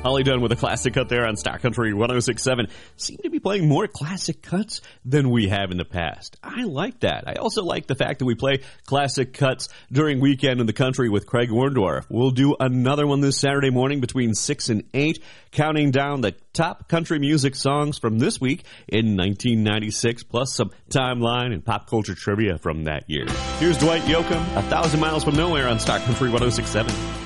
Holly Dunn with a classic cut there on Star Country 106.7. Seem to be playing more classic cuts than we have in the past. I like that. I also like the fact that we play classic cuts during Weekend in the Country with Craig Werndorf. We'll do another one this Saturday morning between 6 and 8, counting down the top country music songs from this week in 1996, plus some timeline and pop culture trivia from that year. Here's Dwight Yoakam, 1,000 Miles from Nowhere on Star Country 106.7.